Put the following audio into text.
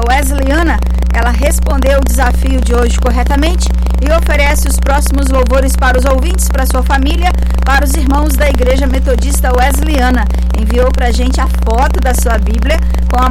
Wesleyana. Ela respondeu o desafio de hoje corretamente e oferece os próximos louvores para os ouvintes, para sua família, para os irmãos da Igreja Metodista Wesleyana. Enviou para a gente a foto da sua Bíblia com a